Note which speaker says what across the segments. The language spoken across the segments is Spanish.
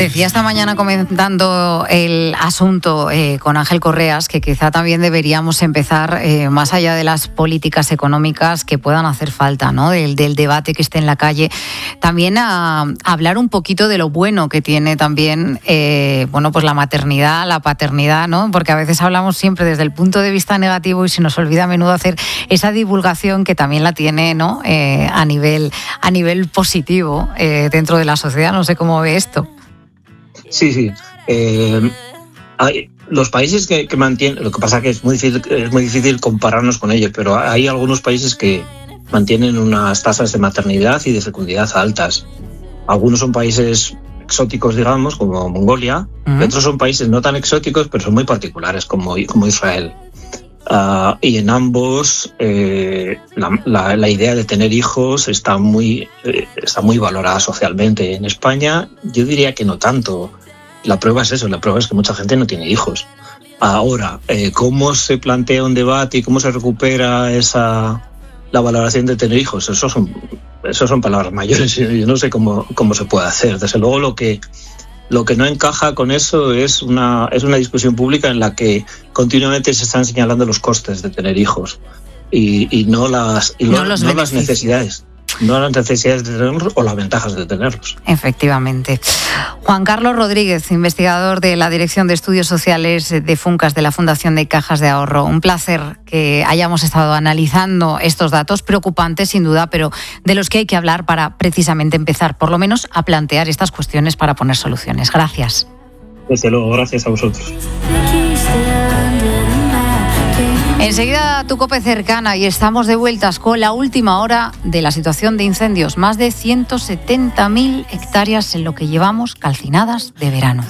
Speaker 1: Decía esta mañana comentando el asunto con Ángel Correas que quizá también deberíamos empezar, más allá de las políticas económicas que puedan hacer falta, ¿no? Del debate que esté en la calle, también a hablar un poquito de lo bueno que tiene también pues la maternidad, la paternidad, ¿no? Porque a veces hablamos siempre desde el punto de vista negativo y se nos olvida a menudo hacer esa divulgación que también la tiene, ¿no? A nivel positivo dentro de la sociedad. No sé cómo ve esto.
Speaker 2: Sí. Hay los países que mantienen, lo que pasa que es muy difícil compararnos con ellos, pero hay algunos países que mantienen unas tasas de maternidad y de fecundidad altas. Algunos son países exóticos, digamos, como Mongolia, y otros son países no tan exóticos, pero son muy particulares, como Israel. Y en ambos la idea de tener hijos está muy valorada socialmente. En España yo diría que no tanto. La prueba es eso, la prueba es que mucha gente no tiene hijos. Ahora, ¿cómo se plantea un debate y cómo se recupera la valoración de tener hijos? Eso son palabras mayores. Yo no sé cómo se puede hacer. Desde luego lo que no encaja con eso es una discusión pública en la que continuamente se están señalando los costes de tener hijos y no las necesidades. No las necesidades de tenerlos o las ventajas de tenerlos.
Speaker 1: Efectivamente. Juan Carlos Rodríguez, investigador de la Dirección de Estudios Sociales de Funcas de la Fundación de Cajas de Ahorro. Un placer que hayamos estado analizando estos datos preocupantes, sin duda, pero de los que hay que hablar para precisamente empezar, por lo menos, a plantear estas cuestiones para poner soluciones. Gracias.
Speaker 2: Desde luego, gracias a vosotros.
Speaker 1: Enseguida tu COPE cercana y estamos de vueltas con la última hora de la situación de incendios. Más de 170.000 hectáreas en lo que llevamos calcinadas de verano.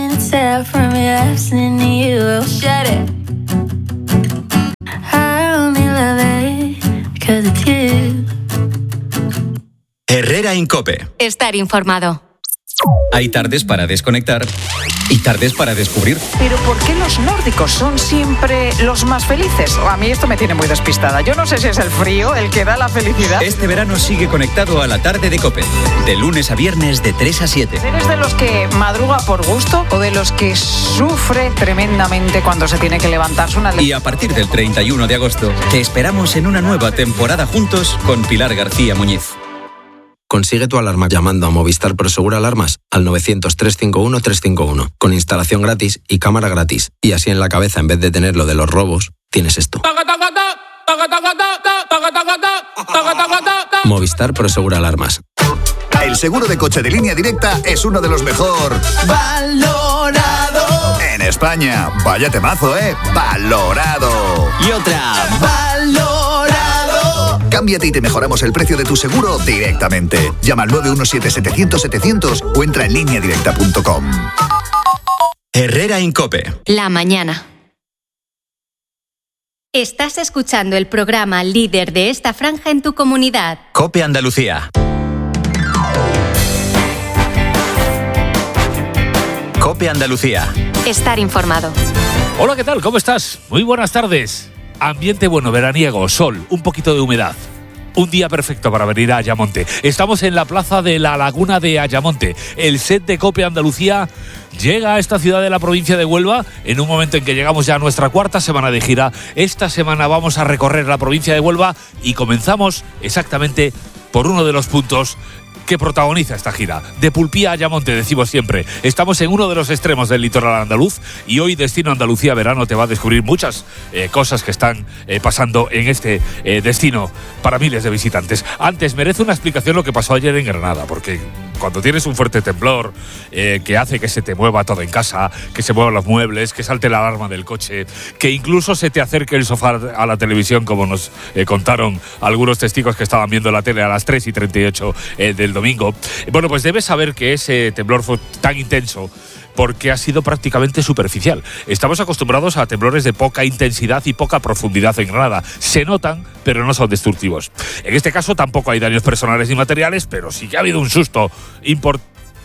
Speaker 3: Herrera en COPE.
Speaker 4: Estar informado.
Speaker 3: Hay tardes para desconectar y tardes para descubrir.
Speaker 5: Pero ¿por qué los nórdicos son siempre los más felices? A mí esto me tiene muy despistada. Yo no sé si es el frío el que da la felicidad.
Speaker 3: Este verano sigue conectado a la tarde de COPE. De lunes a viernes de 3 a 7.
Speaker 5: ¿Eres de los que madruga por gusto o de los que sufre tremendamente cuando se tiene que levantarse una...
Speaker 3: Y a partir del 31 de agosto te esperamos en una nueva temporada juntos con Pilar García Muñiz.
Speaker 6: Consigue tu alarma llamando a Movistar Prosegur Alarmas al 900-351-351, con instalación gratis y cámara gratis. Y así en la cabeza, en vez de tener lo de los robos, tienes esto. Movistar Prosegur Alarmas.
Speaker 7: El seguro de coche de Línea Directa es uno de los mejor valorado en España. Vaya temazo, valorado.
Speaker 3: Y otra,
Speaker 7: valorado. Cámbiate y te mejoramos el precio de tu seguro directamente. Llama al 917-700-700 o entra en lineadirecta.com.
Speaker 3: Herrera en COPE.
Speaker 4: La mañana. Estás escuchando el programa líder de esta franja en tu comunidad.
Speaker 3: COPE Andalucía. COPE Andalucía.
Speaker 4: Estar informado.
Speaker 8: Hola, ¿qué tal? ¿Cómo estás? Muy buenas tardes. Ambiente bueno, veraniego, sol, un poquito de humedad. Un día perfecto para venir a Ayamonte. Estamos en la plaza de la Laguna de Ayamonte. El set de COPE Andalucía llega a esta ciudad de la provincia de Huelva en un momento en que llegamos ya a nuestra cuarta semana de gira. Esta semana vamos a recorrer la provincia de Huelva y comenzamos exactamente por uno de los puntos que protagoniza esta gira. De Pulpía a Ayamonte, decimos siempre. Estamos en uno de los extremos del litoral andaluz y hoy Destino Andalucía Verano te va a descubrir muchas cosas que están pasando en este destino para miles de visitantes. Antes, merece una explicación lo que pasó ayer en Granada, porque cuando tienes un fuerte temblor que hace que se te mueva todo en casa, que se muevan los muebles, que salte la alarma del coche, que incluso se te acerque el sofá a la televisión, como nos contaron algunos testigos que estaban viendo la tele a las 3:38 del domingo. Bueno, pues debes saber que ese temblor fue tan intenso porque ha sido prácticamente superficial. Estamos acostumbrados a temblores de poca intensidad y poca profundidad en Granada. Se notan, pero no son destructivos. En este caso tampoco hay daños personales ni materiales, pero sí que ha habido un susto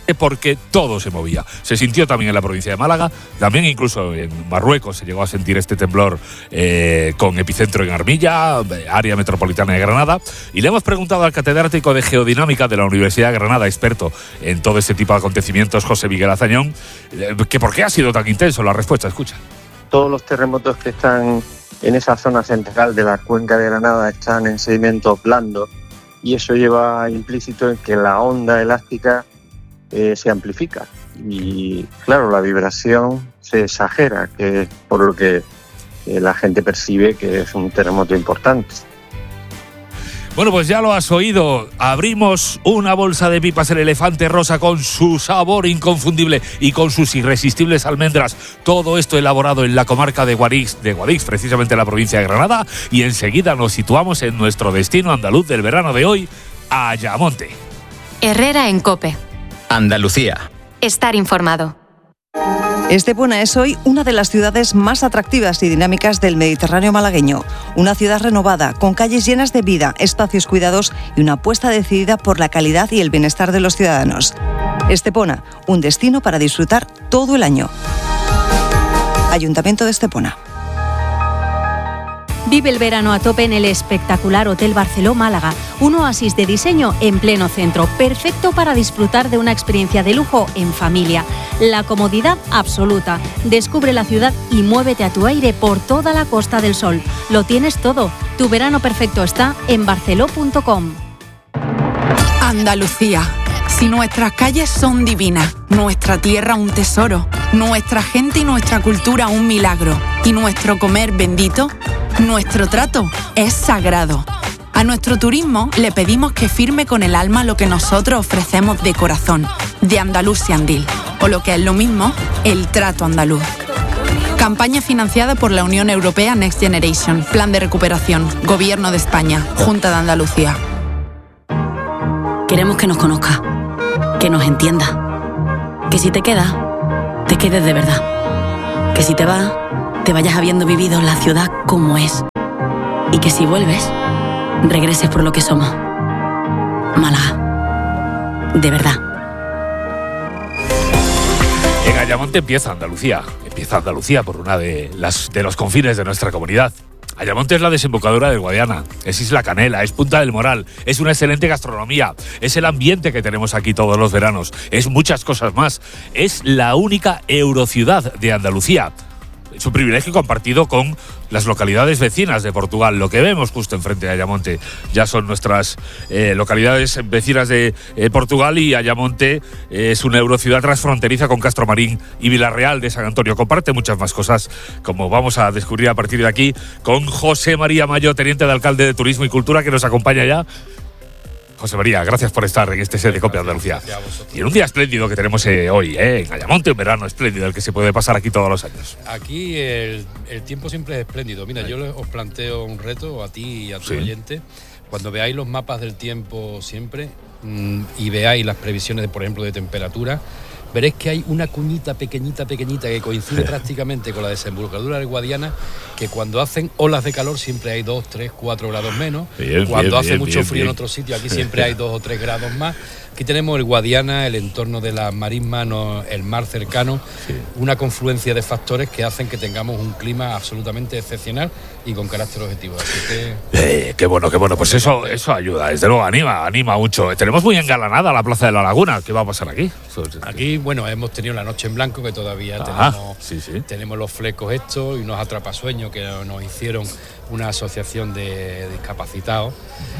Speaker 8: porque todo se movía. Se sintió también en la provincia de Málaga, también incluso en Marruecos se llegó a sentir este temblor con epicentro en Armilla, área metropolitana de Granada, y le hemos preguntado al catedrático de Geodinámica de la Universidad de Granada, experto en todo este tipo de acontecimientos, José Miguel Azañón, que por qué ha sido tan intenso. La respuesta, escucha.
Speaker 9: Todos los terremotos que están en esa zona central de la cuenca de Granada están en sedimentos blandos, y eso lleva implícito en que la onda elástica se amplifica. Y claro, la vibración se exagera, que es por lo que la gente percibe que es un terremoto importante.
Speaker 8: Bueno, pues ya lo has oído. Abrimos una bolsa de pipas El Elefante Rosa con su sabor inconfundible y con sus irresistibles almendras. Todo esto elaborado en la comarca de Guadix, precisamente en la provincia de Granada. Y enseguida nos situamos en nuestro destino andaluz del verano de hoy, Ayamonte.
Speaker 4: Herrera en COPE.
Speaker 3: Andalucía.
Speaker 4: Estar informado.
Speaker 10: Estepona es hoy una de las ciudades más atractivas y dinámicas del Mediterráneo malagueño. Una ciudad renovada, con calles llenas de vida, espacios cuidados y una apuesta decidida por la calidad y el bienestar de los ciudadanos. Estepona, un destino para disfrutar todo el año. Ayuntamiento de Estepona.
Speaker 11: Vive el verano a tope en el espectacular Hotel Barceló Málaga, un oasis de diseño en pleno centro, perfecto para disfrutar de una experiencia de lujo en familia. La comodidad absoluta. Descubre la ciudad y muévete a tu aire por toda la Costa del Sol. Lo tienes todo. Tu verano perfecto está en barceló.com.
Speaker 12: Andalucía. Si nuestras calles son divinas, nuestra tierra un tesoro, nuestra gente y nuestra cultura un milagro, y nuestro comer bendito, nuestro trato es sagrado. A nuestro turismo le pedimos que firme con el alma lo que nosotros ofrecemos de corazón, de Andalusiandil, o lo que es lo mismo, el trato andaluz. Campaña financiada por la Unión Europea Next Generation, Plan de Recuperación, Gobierno de España, Junta de Andalucía.
Speaker 13: Queremos que nos conozca, que nos entienda, que si te quedas, te quedes de verdad, que si te vas, te vayas habiendo vivido la ciudad como es, y que si vuelves, regreses por lo que somos. Málaga, de verdad.
Speaker 8: En Ayamonte empieza Andalucía por una de los confines de nuestra comunidad. Ayamonte es la desembocadura del Guadiana, es Isla Canela, es Punta del Moral, es una excelente gastronomía, es el ambiente que tenemos aquí todos los veranos, es muchas cosas más. Es la única eurociudad de Andalucía. Es un privilegio compartido con las localidades vecinas de Portugal. Lo que vemos justo enfrente de Ayamonte ya son nuestras localidades vecinas de Portugal, y Ayamonte es una eurociudad transfronteriza con Castromarín y Villarreal de San Antonio. Comparte muchas más cosas, como vamos a descubrir a partir de aquí con José María Mayo, teniente de alcalde de Turismo y Cultura, que nos acompaña ya. José María, gracias por estar en este set de COPE Andalucía. Y en un día espléndido que tenemos hoy, en Ayamonte, un verano espléndido, el que se puede pasar aquí todos los años.
Speaker 14: Aquí el tiempo siempre es espléndido. Mira, yo os planteo un reto a ti y a tu oyente. Cuando veáis los mapas del tiempo siempre y veáis las previsiones, por ejemplo, de temperatura, veréis que hay una cuñita pequeñita que coincide prácticamente con la desembocadura del Guadiana, que cuando hacen olas de calor siempre hay 2, 3, 4 grados menos. Cuando hace mucho frío en otro sitio, aquí siempre hay 2 o 3 grados más. Aquí tenemos el Guadiana, el entorno de las marismas, el mar cercano, una confluencia de factores que hacen que tengamos un clima absolutamente excepcional y con carácter objetivo. Así que...
Speaker 8: qué bueno. Pues eso ayuda, desde luego anima mucho. Tenemos muy engalanada la Plaza de la Laguna. ¿Qué va a pasar aquí?
Speaker 14: Aquí, bueno, hemos tenido la Noche en Blanco, que todavía tenemos los flecos estos y unos atrapasueños que nos hicieron una asociación de discapacitados,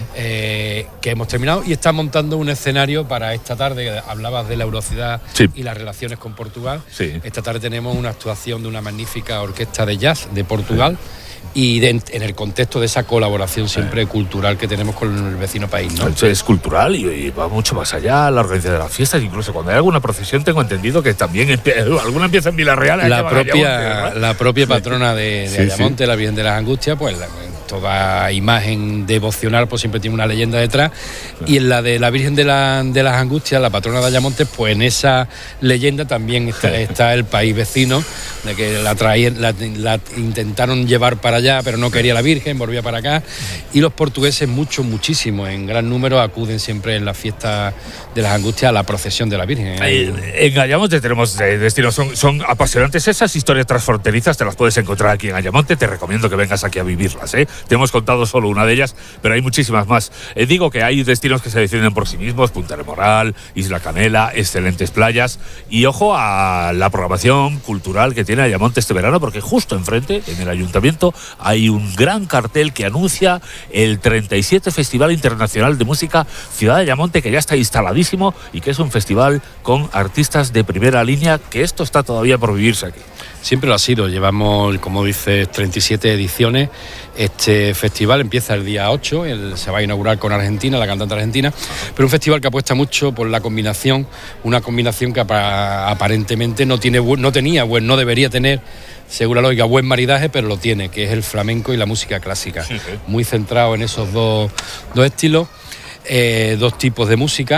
Speaker 14: que hemos terminado, y está montando un escenario para esta tarde. Hablabas de la eurocidad y las relaciones con Portugal. Esta tarde tenemos una actuación de una magnífica orquesta de jazz de Portugal, y en el contexto de esa colaboración siempre cultural que tenemos con el vecino país, ¿no?
Speaker 8: Es cultural y va mucho más allá, la organización de las fiestas. Incluso cuando hay alguna procesión, tengo entendido que también alguna empieza en Villarreal.
Speaker 14: La propia patrona de Ayamonte, la Virgen de las Angustias, pues toda imagen devocional pues siempre tiene una leyenda detrás, y en la de la Virgen de las Angustias, la patrona de Ayamonte, pues en esa leyenda también está el país vecino, de que la intentaron llevar para allá, pero no quería la Virgen, volvía para acá, y los portugueses muchísimo, en gran número acuden siempre en la fiesta de las Angustias a la procesión de la Virgen.
Speaker 8: En Ayamonte tenemos destinos, son apasionantes esas historias transfronterizas, te las puedes encontrar aquí en Ayamonte, te recomiendo que vengas aquí a vivirlas, Te hemos contado solo una de ellas, pero hay muchísimas más. Digo que hay destinos que se definen por sí mismos: Punta del Moral, Isla Canela, excelentes playas, y ojo a la programación cultural que tiene Ayamonte este verano, porque justo enfrente, en el ayuntamiento, hay un gran cartel que anuncia el 37 Festival Internacional de Música Ciudad de Ayamonte, que ya está instaladísimo y que es un festival con artistas de primera línea, que esto está todavía por vivirse aquí.
Speaker 14: Siempre lo ha sido, llevamos, como dices, 37 ediciones. Este festival empieza el día 8, se va a inaugurar con Argentina, la cantante argentina, pero un festival que apuesta mucho por la combinación, una combinación que aparentemente no debería tener, según la lógica, buen maridaje, pero lo tiene, que es el flamenco y la música clásica. Sí. Muy centrado en esos dos estilos, dos tipos de música.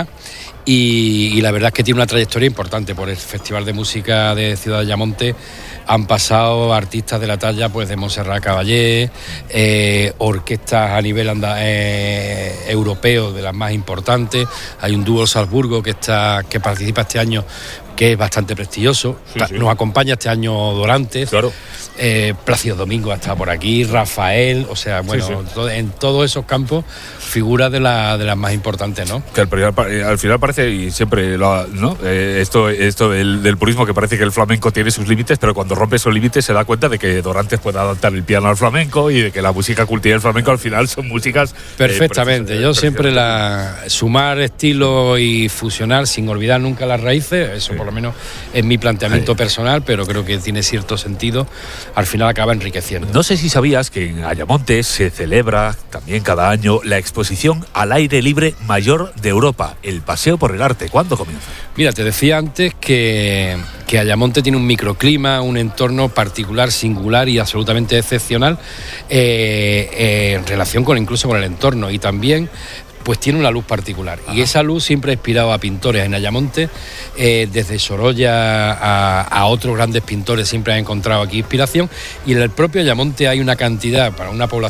Speaker 14: Y la verdad es que tiene una trayectoria importante. Por el Festival de Música de Ciudad de Ayamonte han pasado artistas de la talla pues de Montserrat Caballé, orquestas a nivel europeo de las más importantes. Hay un dúo Salzburgo que participa este año, que es bastante prestigioso. Sí. Nos acompaña este año Dorantes. Claro. Plácido Domingo ha estado por aquí, Rafael, o sea, bueno, sí. En todos esos campos figuras de las más importantes, ¿no? Que
Speaker 8: al final parece, y siempre ¿no? Esto del purismo, que parece que el flamenco tiene sus límites, pero cuando rompe esos límites se da cuenta de que Dorantes puede adaptar el piano al flamenco y de que la música cultiva del flamenco al final son músicas
Speaker 14: perfectamente. Yo siempre sumar estilo y fusionar sin olvidar nunca las raíces, eso por lo menos es mi planteamiento personal, pero creo que tiene cierto sentido. Al final acaba enriqueciendo.
Speaker 8: No sé si sabías que en Ayamonte se celebra también cada año la exposición al aire libre mayor de Europa, el Paseo por el Arte. ¿Cuándo comienza?
Speaker 14: Mira, te decía antes que Ayamonte tiene un microclima, un entorno particular, singular y absolutamente excepcional en relación incluso con el entorno, y también pues tiene una luz particular. Ajá. Y esa luz siempre ha inspirado a pintores en Ayamonte, desde Sorolla a otros grandes pintores siempre han encontrado aquí inspiración, y en el propio Ayamonte hay una cantidad, para una población